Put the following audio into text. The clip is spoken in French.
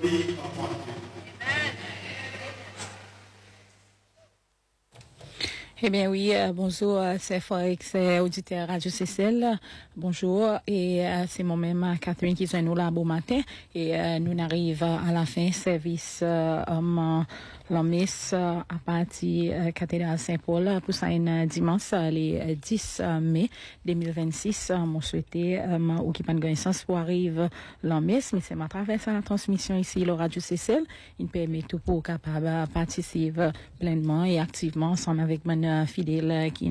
be upon you. Eh bien oui, bonjour, c'est Forex, c'est auditeur Radio CCL. Bonjour, et c'est moi-même Catherine qui sont nous là bon matin et nous arrivons à la fin service l'homme à partir cathédrale Saint-Paul pour ça un dimanche les 10 mai 2026. Mon souhaité ou qui pas de connaissance pour arriver l'homme, mais c'est ma travers la transmission ici le Radio CCL, il permet tout pour capable participer pleinement et activement ensemble avec mon fidèle qui